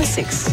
P6.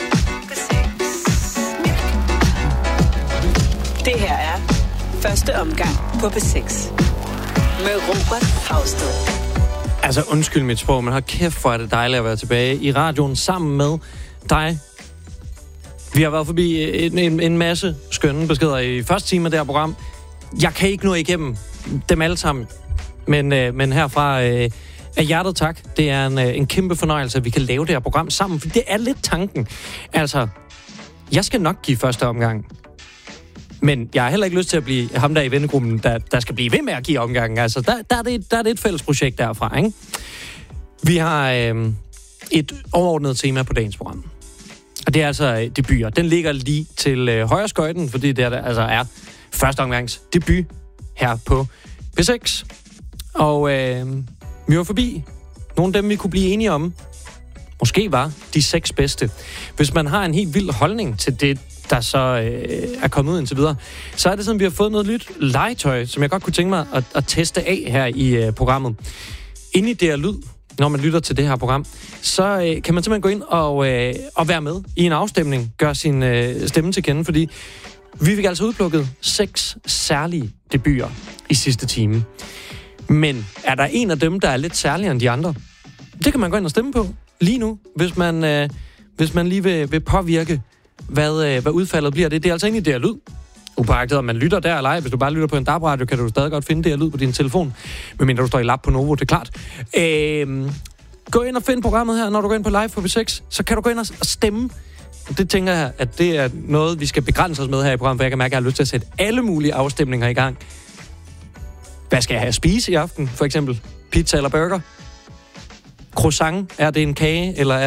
Det her er første omgang på P6 med Robert Hausted. Altså, undskyld mit sprog, men hold kæft, hvor er det dejligt at være tilbage i radioen sammen med dig. Vi har været forbi en masse skønne beskeder i første time af det her program. Jeg kan ikke nå igennem dem alle sammen, men herfra af hjertet tak. Det er en kæmpe fornøjelse, at vi kan lave det her program sammen, for det er lidt tanken. Altså, jeg skal nok give første omgang. Men jeg har heller ikke lyst til at blive ham der i vennegruppen, der skal blive ved med at give omgangen. Altså, der er det et fælles projekt derfra, ikke? Vi har et overordnet tema på dagens program. Og det er altså debuter. Den ligger lige til højre skøjten, fordi det altså er første omgangs debut her på P6. Og vi var forbi nogle af dem, vi kunne blive enige om. Måske var de 6 bedste. Hvis man har en helt vild holdning til det, der så er kommet ud indtil videre, så er det sådan, at vi har fået noget nyt legetøj, som jeg godt kunne tænke mig at teste af her i programmet. Inde i DR Lyd, når man lytter til det her program, så kan man simpelthen gå ind og være med i en afstemning, gøre sin stemme til kende, fordi vi fik altså udplukket 6 særlige debuter i sidste time. Men er der en af dem, der er lidt særligere end de andre? Det kan man gå ind og stemme på lige nu, hvis man lige vil påvirke, hvad udfaldet bliver. Det er altså inde i DR Lyd. Upåagtet, om man lytter der eller ej. Hvis du bare lytter på en DAB-radio, kan du stadig godt finde DR Lyd på din telefon. Medmindre du står i lab på Novo, det er klart. Gå ind og find programmet her, når du går ind på live på P6, så kan du gå ind og stemme. Det tænker jeg, at det er noget, vi skal begrænse os med her i programmet, for jeg kan mærke, at jeg har lyst til at sætte alle mulige afstemninger i gang. Hvad skal jeg have at spise i aften, for eksempel? Pizza eller burger? Croissant? Er det en kage, eller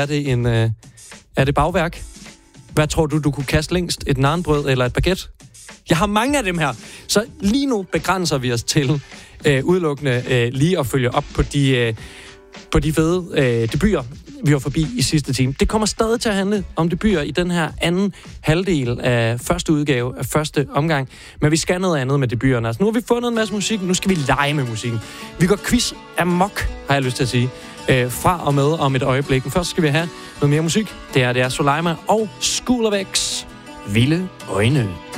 er det bagværk? Hvad tror du kunne kaste længst? Et naanbrød eller et baguette? Jeg har mange af dem her. Så lige nu begrænser vi os til udelukkende lige at følge op på de fede debuter, vi var forbi i sidste time. Det kommer stadig til at handle om debuter i den her anden halvdel af første udgave af første omgang. Men vi skal noget andet med debuterne. Altså, nu har vi fundet en masse musik, nu skal vi lege med musikken. Vi går quiz amok, har jeg lyst til at sige, fra og med om et øjeblik. Men først skal vi have noget mere musik. Det er Soleima og School of X. Vilde øjne.